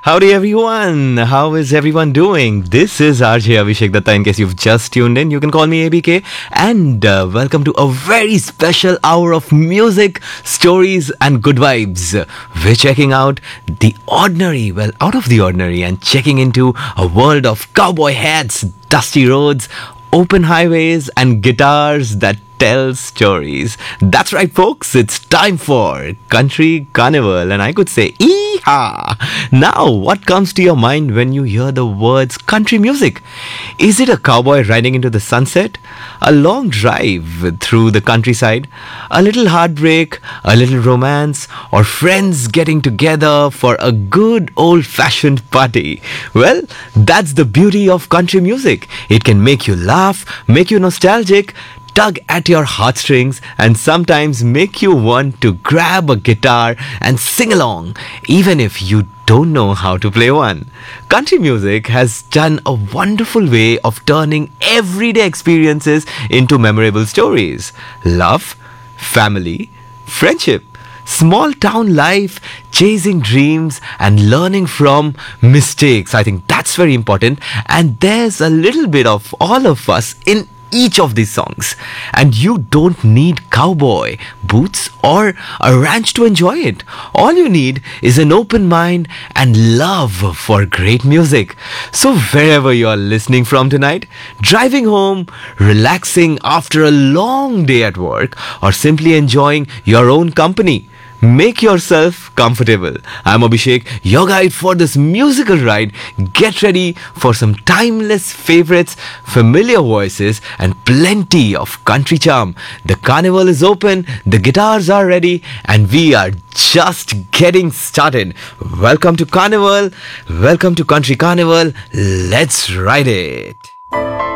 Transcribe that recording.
Howdy everyone! How is everyone doing? This is RJ Abhishek Datta. In case you've just tuned in, you can call me ABK. And welcome to a very special hour of music, stories and good vibes. We're checking out the ordinary, well, out of the ordinary, and checking into a world of cowboy hats, dusty roads, open highways and guitars that tell stories. That's right, folks. It's time for Country Carnival, and I could say Eeha! Now, what comes to your mind when you hear the words country music? Is it a cowboy riding into the sunset? A long drive through the countryside? A little heartbreak? A little romance? Or friends getting together for a good old-fashioned party? Well, that's the beauty of country music. It can make you laugh, make you nostalgic, tug at your heartstrings, and sometimes make you want to grab a guitar and sing along, even if you don't know how to play one. Country music has done a wonderful way of turning everyday experiences into memorable stories. Love, family, friendship, small town life, chasing dreams, and learning from mistakes. I think that's very important. And there's a little bit of all of us in each of these songs, and you don't need cowboy boots or a ranch to enjoy it. All you need is an open mind and love for great music. So wherever you are listening from tonight, driving home, relaxing after a long day at work, or simply enjoying your own company, make yourself comfortable. I'm Abhishek, your guide for this musical ride. Get ready for some timeless favorites, familiar voices, and plenty of country charm. The carnival is open, the guitars are ready, and we are just getting started. Welcome to Carnival, welcome to Country Carnival. Let's ride it.